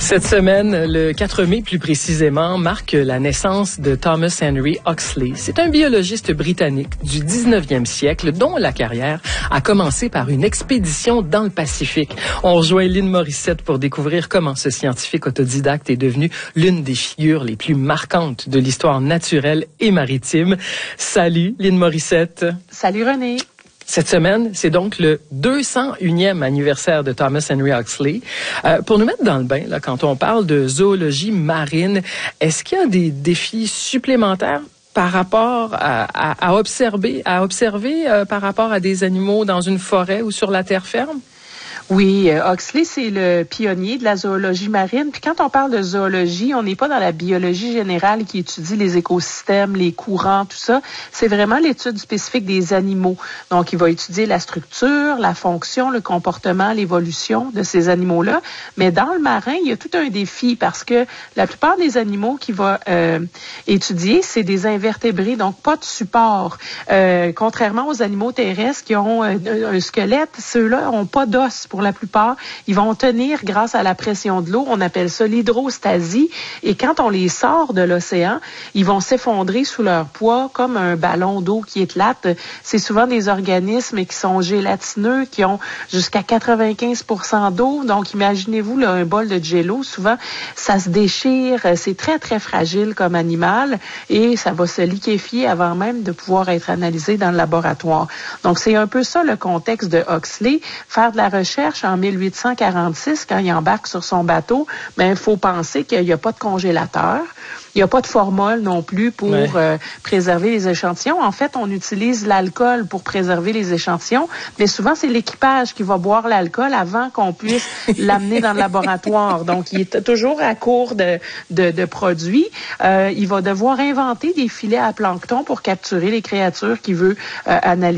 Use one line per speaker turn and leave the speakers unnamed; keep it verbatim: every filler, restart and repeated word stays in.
Cette semaine, le quatre mai plus précisément, marque la naissance de Thomas Henry Huxley. C'est un biologiste britannique du dix-neuvième siècle dont la carrière a commencé par une expédition dans le Pacifique. On rejoint Lynn Morissette pour découvrir comment ce scientifique autodidacte est devenu l'une des figures les plus marquantes de l'histoire naturelle et maritime. Salut Lynn Morissette.
Salut René.
Cette semaine, c'est donc le deux cent unième anniversaire de Thomas Henry Huxley. Euh, pour nous mettre dans le bain, là, quand on parle de zoologie marine, est-ce qu'il y a des défis supplémentaires par rapport à, à, à observer, à observer euh, par rapport à des animaux dans une forêt ou sur la terre ferme?
Oui, Huxley, c'est le pionnier de la zoologie marine. Puis quand on parle de zoologie, on n'est pas dans la biologie générale qui étudie les écosystèmes, les courants, tout ça. C'est vraiment l'étude spécifique des animaux. Donc, il va étudier la structure, la fonction, le comportement, l'évolution de ces animaux-là. Mais dans le marin, il y a tout un défi parce que la plupart des animaux qu'il va euh, étudier, c'est des invertébrés, donc pas de support. Euh, contrairement aux animaux terrestres qui ont un, un squelette, ceux-là n'ont pas d'os. Pour la plupart, ils vont tenir grâce à la pression de l'eau. On appelle ça l'hydrostasie. Et quand on les sort de l'océan, ils vont s'effondrer sous leur poids comme un ballon d'eau qui éclate. C'est souvent des organismes qui sont gélatineux, qui ont jusqu'à quatre-vingt-quinze pour cent d'eau. Donc, imaginez-vous là, un bol de jello. Souvent, ça se déchire. C'est très, très fragile comme animal et ça va se liquéfier avant même de pouvoir être analysé dans le laboratoire. Donc, c'est un peu ça le contexte de Huxley. Faire de la recherche en mille huit cent quarante-six, quand il embarque sur son bateau, ben, il faut penser qu'il n'y a pas de congélateur. Il n'y a pas de formol non plus pour ouais. euh, préserver les échantillons. En fait, on utilise l'alcool pour préserver les échantillons, mais souvent, c'est l'équipage qui va boire l'alcool avant qu'on puisse l'amener dans le laboratoire. Donc, il est toujours à court de, de, de produits. Euh, il va devoir inventer des filets à plancton pour capturer les créatures qu'il veut euh, analyser.